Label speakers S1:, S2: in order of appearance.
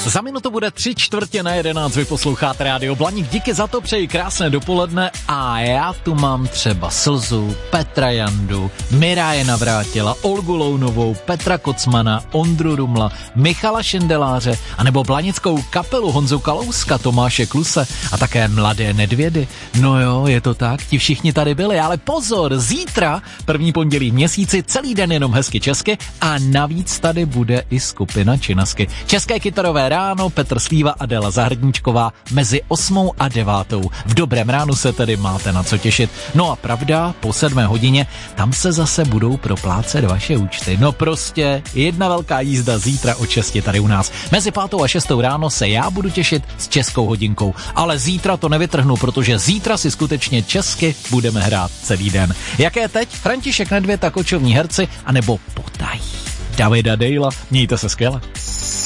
S1: Za minutu bude 11:45, vy posloucháte Rádio Blaník, díky za to, přeji krásné dopoledne a já tu mám třeba Slzu, Petra Jandu, Miraje Navrátila, Olgu Lounovou, Petra Kocmana, Ondru Rumla, Michala Šindeláře anebo blanickou kapelu Honzu Kalouska, Tomáše Kluse a také Mladé Nedvědy. No jo, je to tak, ti všichni tady byli, ale pozor, zítra, první pondělí v měsíci, celý den jenom hezky česky a navíc tady bude i skupina Činasky. České kytarové ráno, Petr Slíva, Adéla Zahradníčková mezi 8 a 9. V dobrém ránu se tedy máte na co těšit. No a pravda, po 7 hodině, tam se zase budou proplácet vaše účty. No prostě, jedna velká jízda zítra od 6 tady u nás. Mezi 5 a 6 ráno se já budu těšit s českou hodinkou. Ale zítra to nevytrhnu, protože zítra si skutečně česky budeme hrát celý den. Jaké teď? František Nedvěd a Kočovní herci, anebo Potají Davida Dejla. Mějte se skvěle.